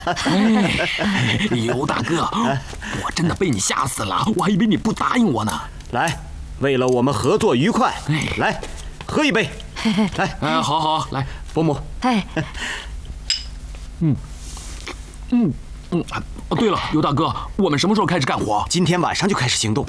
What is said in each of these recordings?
哎，刘大哥，我真的被你吓死了，我还以为你不答应我呢。 来，为了我们合作愉快，来喝一杯。来， 好好来， 伯母。 哎， 哦，对了，刘大哥，我们什么时候开始干活？ 今天晚上就开始行动。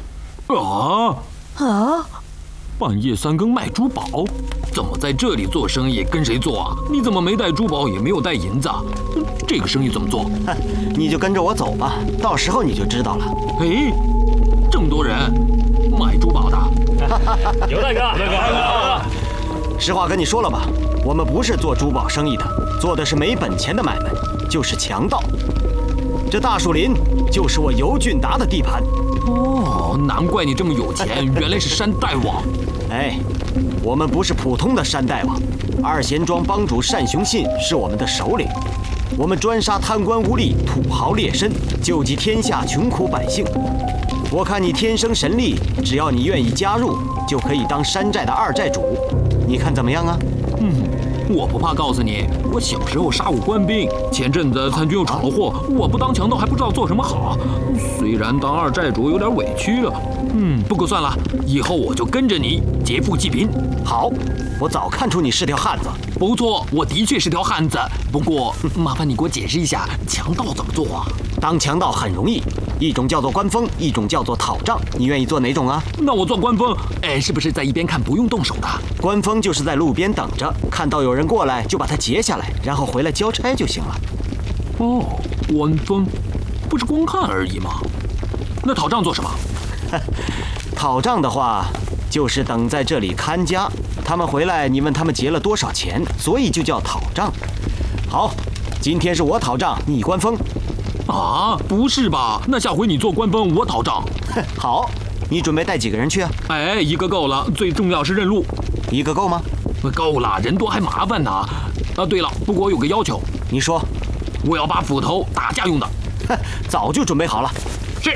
半夜3更卖珠宝，怎么在这里做生意？跟谁做啊？你怎么没带珠宝，也没有带银子？这个生意怎么做？ 你就跟着我走吧，到时候你就知道了。 哎，这么多人买珠宝的， 刘大哥， 实话跟你说了吧，我们不是做珠宝生意的，做的是没本钱的买卖，就是强盗。这大树林就是我尤俊达的地盘。 哦，难怪你这么有钱，原来是山大王。 哎，我们不是普通的山大王，二贤庄帮主单雄信是我们的首领。我们专杀贪官污吏、土豪劣绅，救济天下穷苦百姓。我看你天生神力，只要你愿意加入，就可以当山寨的二寨主。你看怎么样啊？ 我不怕告诉你，我小时候杀过官兵，前阵子参军又闯了祸，我不当强盗还不知道做什么好。虽然当二寨主有点委屈了，不过算了，以后我就跟着你劫富济贫。 好，我早看出你是条汉子。 不错，我的确是条汉子。不过麻烦你给我解释一下，强盗怎么做啊？ 当强盗很容易，一种叫做官风，一种叫做讨账。你愿意做哪种啊？ 那我做官风。哎，是不是在一边看不用动手的？ 官风就是在路边等着，看到有人过来就把他截下来，然后回来交差就行了。 哦，官风，不是光看而已吗？那讨账做什么？ 讨账的话，就是等在这里看家，他们回来，你问他们结了多少钱，所以就叫讨账。好，今天是我讨账，你官风。 啊，不是吧？那下回你做官风，我讨账。 好，你准备带几个人去啊？ 哎，一个够了，最重要是认路。 一个够吗？ 够了，人多还麻烦呢。啊，对了，不过我有个要求。 你说。 我要把斧头打架用的。 早就准备好了。 是。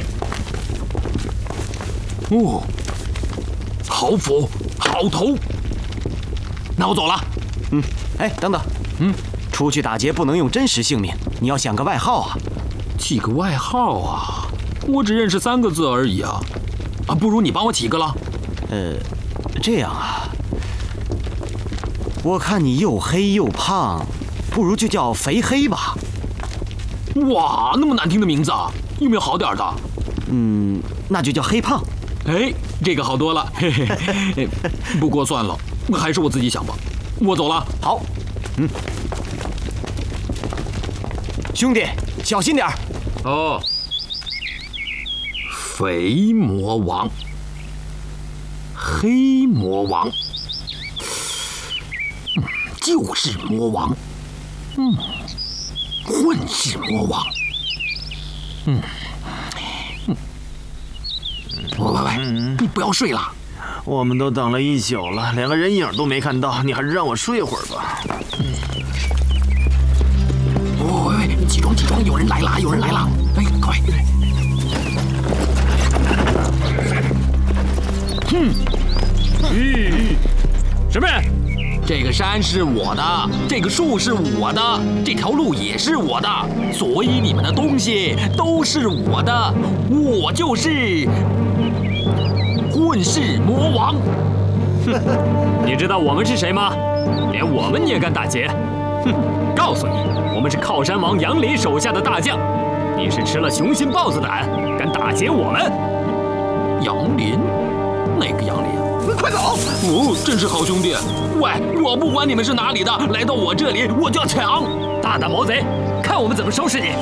哦，好斧，好头。那我走了。 哎，等等。出去打劫不能用真实姓名，你要想个外号啊。 起个外号啊？我只认识3个字而已啊。不如你帮我起个了。 这样啊。我看你又黑又胖，不如就叫肥黑吧。 哇，那么难听的名字啊，有没有好点的？ 那就叫黑胖。 哎，这个好多了。嘿嘿。不过算了，还是我自己想吧。我走了。 好。兄弟，小心点儿。 哦。肥魔王，黑魔王，就是魔王，混世魔王，喂，你不要睡了。 我们都等了一宿了，连个人影都没看到，你还是让我睡会儿吧。 喂，起床起床，有人来了，有人来了！哎，快！ 什么人？ 这个山是我的，这个树是我的，这条路也是我的，所以你们的东西都是我的，我就是混世魔王。 你知道我们是谁吗？连我们你也敢打劫？告诉你，我们是靠山王杨林手下的大将，你是吃了雄心豹子胆，敢打劫我们？ 杨林？哪个杨林啊？ 快走！ 真是好兄弟。喂，我不管你们是哪里的，来到我这里我就要抢。 大胆毛贼，看我们怎么收拾你！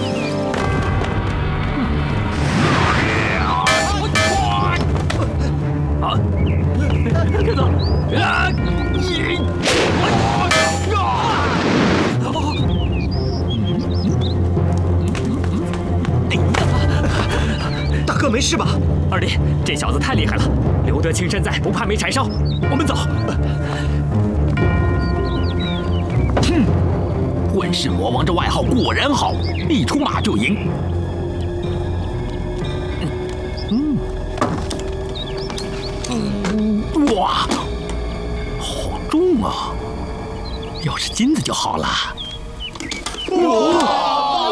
好，别走！ 大哥没事吧？ 二弟，这小子太厉害了，留得青山在，不怕没柴烧。我们走。 混世魔王这外号果然好，一出马就赢。哇，好重啊！要是金子就好了。哇！